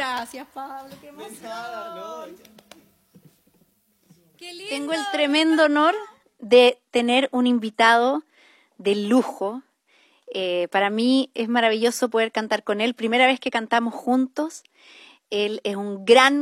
Gracias, Pablo. Qué emoción. Qué lindo. Tengo el tremendo honor de tener un invitado de lujo. Para mí es maravilloso poder cantar con él. Primera vez que cantamos juntos. Él es un gran